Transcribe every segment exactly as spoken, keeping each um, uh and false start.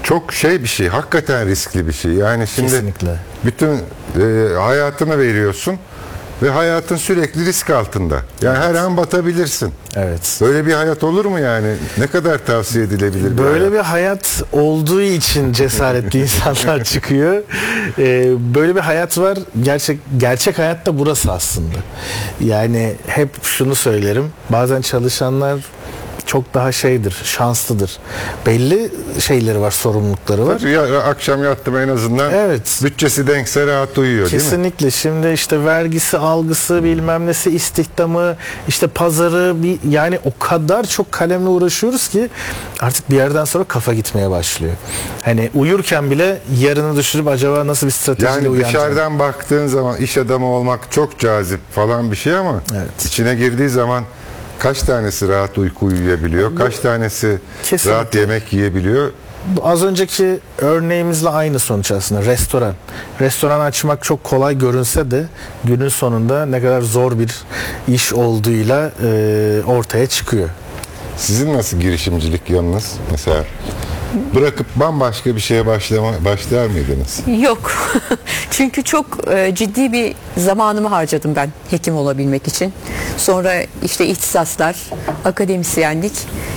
çok şey bir şey, hakikaten riskli bir şey. Yani şimdi Kesinlikle. bütün e, hayatını veriyorsun ve hayatın sürekli risk altında. Yani her an batabilirsin. Evet. Böyle bir hayat olur mu yani? Ne kadar tavsiye edilebilir? Bir Böyle hayat? bir hayat olduğu için cesaretli insanlar çıkıyor. Ee, böyle bir hayat var. Gerçek gerçek hayat da burası aslında. Yani hep şunu söylerim. Bazen çalışanlar çok daha şeydir, şanslıdır. Belli şeyleri var, sorumlulukları var. Ya, akşam yattım en azından. Evet. Bütçesi denkse rahat uyuyor, değil mi? Kesinlikle. Şimdi işte vergisi, algısı, bilmem nesi, istihdamı, işte pazarı, bir, yani o kadar çok kalemle uğraşıyoruz ki artık bir yerden sonra kafa gitmeye başlıyor. Hani uyurken bile yarını düşürüp acaba nasıl bir stratejiyle Yani uyanacağım? dışarıdan baktığın zaman iş adamı olmak çok cazip falan bir şey ama Evet. içine girdiği zaman kaç tanesi rahat uyku uyuyabiliyor? Kaç tanesi Kesinlikle. rahat yemek yiyebiliyor? Bu az önceki örneğimizle aynı sonuç aslında. Restoran. Restoran açmak çok kolay görünse de günün sonunda ne kadar zor bir iş olduğuyla e, ortaya çıkıyor. Sizin nasıl girişimcilik yanınız mesela? Bırakıp bambaşka bir şeye başlama, başlar mıydınız? Yok. Çünkü çok e, ciddi bir zamanımı harcadım ben hekim olabilmek için. Sonra işte ihtisaslar, akademisyenlik.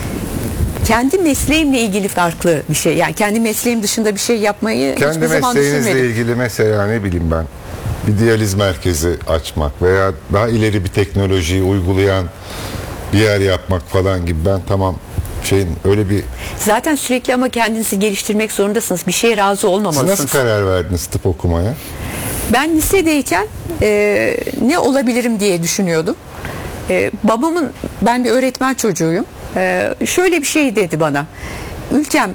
Kendi mesleğimle ilgili farklı bir şey. Yani kendi mesleğim dışında bir şey yapmayı Kendi hiçbir zaman mesleğinizle düşünmedim. ilgili mesela ne bileyim ben bir diyaliz merkezi açmak veya daha ileri bir teknolojiyi uygulayan bir yer yapmak falan gibi ben tamam şeyin öyle bir... Zaten sürekli ama kendinizi geliştirmek zorundasınız. Bir şeye razı Siz olmamalısınız. nasıl karar verdiniz tıp okumaya? Ben lisedeyken e, ne olabilirim diye düşünüyordum. E, babamın, ben bir öğretmen çocuğuyum. E, şöyle bir şey dedi bana. Ülkem,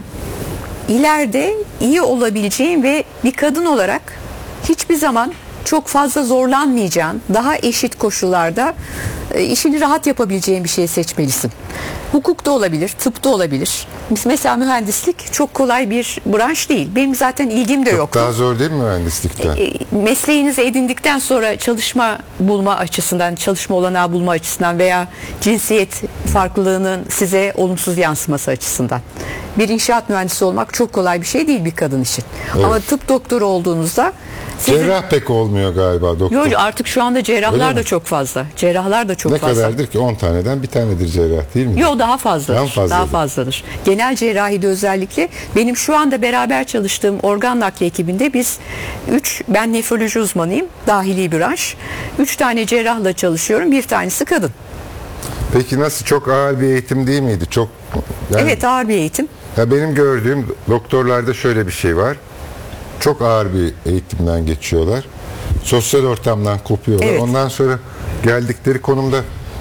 ileride iyi olabileceğin ve bir kadın olarak hiçbir zaman çok fazla zorlanmayacağın, daha eşit koşullarda e, işini rahat yapabileceğin bir şey seçmelisin. Hukuk da olabilir, tıp da olabilir. Mesela mühendislik çok kolay bir branş değil. Benim zaten ilgim de Çok yoktu. daha zor değil mi mühendislikten? E, mesleğinizi edindikten sonra çalışma bulma açısından, çalışma olanağı bulma açısından veya cinsiyet farklılığının size olumsuz yansıması açısından. Bir inşaat mühendisi olmak çok kolay bir şey değil bir kadın için. Evet. Ama tıp doktoru olduğunuzda sizin... Cerrah pek olmuyor galiba doktor. Yok, artık şu anda Öyle cerrahlar mi? da çok fazla. Cerrahlar da çok Ne fazla. kadardır ki? on taneden bir tanedir cerrah değil mi? Yok, daha fazladır. Daha fazladır. Daha fazladır. Genel cerrahide özellikle benim şu anda beraber çalıştığım organ nakli ekibinde biz üç, ben nefroloji uzmanıyım. Dahili branş. üç tane cerrahla çalışıyorum. Bir tanesi kadın. Peki nasıl, çok ağır bir eğitim değil miydi? Çok yani, Evet, ağır bir eğitim. ya benim gördüğüm doktorlarda şöyle bir şey var. Çok ağır bir eğitimden geçiyorlar. Sosyal ortamdan kopuyorlar. Evet. Ondan sonra geldikleri konumda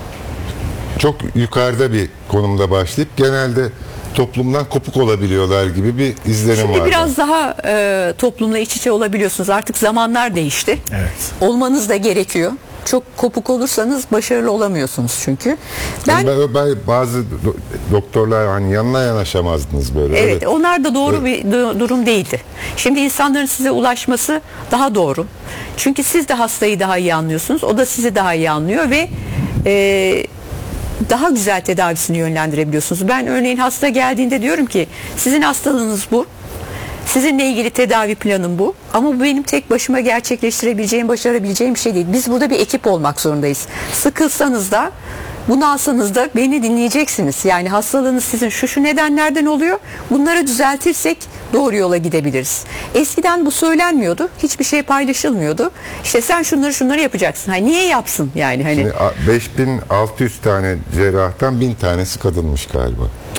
çok yukarıda bir konumda başlayıp genelde toplumdan kopuk olabiliyorlar gibi bir izlenim Şimdi var. biraz daha e, toplumla iç içe olabiliyorsunuz. Artık zamanlar değişti. Evet. Olmanız da gerekiyor. Çok kopuk olursanız başarılı olamıyorsunuz çünkü. Ben, Ben, ben bazı do- doktorlar hani yanına yanaşamazdınız böyle. evet, Öyle- onlar da doğru Evet. bir du- durum değildi. Şimdi insanların size ulaşması daha doğru. Çünkü siz de hastayı daha iyi anlıyorsunuz. O da sizi daha iyi anlıyor ve e, daha güzel tedavisini yönlendirebiliyorsunuz. Ben örneğin hasta geldiğinde diyorum ki sizin hastalığınız bu. Sizinle ilgili tedavi planım bu. Ama bu benim tek başıma gerçekleştirebileceğim, başarabileceğim bir şey değil. Biz burada bir ekip olmak zorundayız. Sıkılsanız da, bunalsanız da beni dinleyeceksiniz. Yani hastalığınız sizin şu şu nedenlerden oluyor. Bunları düzeltirsek doğru yola gidebiliriz. Eskiden bu söylenmiyordu. Hiçbir şey paylaşılmıyordu. İşte sen şunları şunları yapacaksın. Hani niye yapsın yani hani. Şimdi a- beş bin altı yüz tane cerrahtan bin tanesi kadınmış galiba.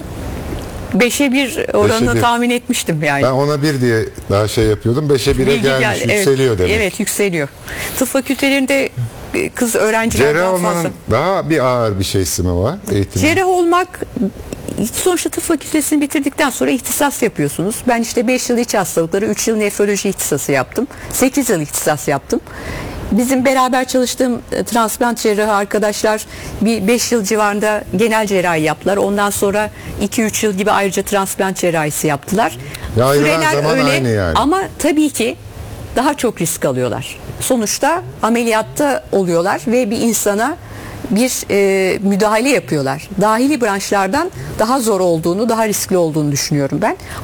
Beşe bir oranını Beşe bir. tahmin etmiştim yani. Ben ona bir diye daha şey yapıyordum. Beşe bire Bilgi gelmiş, geldi. Evet, yükseliyor demek. Evet, yükseliyor. Tıp fakültelerinde e, kız öğrenciler Cerrah daha olmanın fazla. daha bir ağır bir şeysi mi var eğitim? Cerrah olmak, sonuçta tıp fakültesini bitirdikten sonra ihtisas yapıyorsunuz. Ben işte beş yıl iç hastalıkları, üç yıl nefroloji ihtisası yaptım. sekiz yıl ihtisas yaptım. Bizim beraber çalıştığım e, transplant cerrahı arkadaşlar bir beş yıl civarında genel cerrahi yaptılar. Ondan sonra iki üç yıl gibi ayrıca transplant cerrahisi yaptılar. Ya ayrılan zaman aynı yani. Ama tabii ki daha çok risk alıyorlar. Sonuçta ameliyatta oluyorlar ve bir insana bir e, müdahale yapıyorlar. Dahili branşlardan daha zor olduğunu, daha riskli olduğunu düşünüyorum ben.